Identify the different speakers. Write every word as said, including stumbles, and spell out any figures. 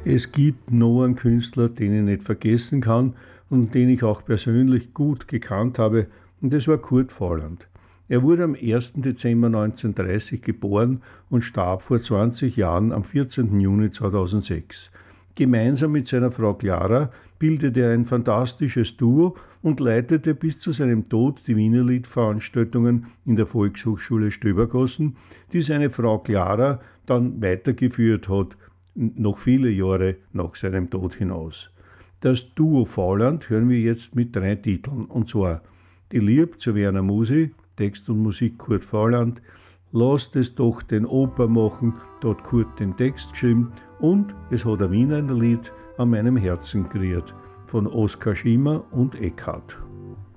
Speaker 1: Es gibt noch einen Künstler, den ich nicht vergessen kann und den ich auch persönlich gut gekannt habe, und das war Kurt Volland. Er wurde am ersten Dezember neunzehnhundertdreißig geboren und starb vor zwanzig Jahren am vierzehnten Juni zweitausendsechs. Gemeinsam mit seiner Frau Clara bildete er ein fantastisches Duo und leitete bis zu seinem Tod die Wienerliedveranstaltungen in der Volkshochschule Stöbergossen, die seine Frau Clara dann weitergeführt hat, noch viele Jahre nach seinem Tod hinaus. Das Duo Volland hören wir jetzt mit drei Titeln, und zwar Die Lieb zu Werner Musi, Text und Musik Kurt Volland, Lasst es doch den Oper machen, da hat Kurt den Text geschrieben, und es hat ein Wiener Lied an meinem Herzen gerührt, von Oskar Schimmer und Eckhart.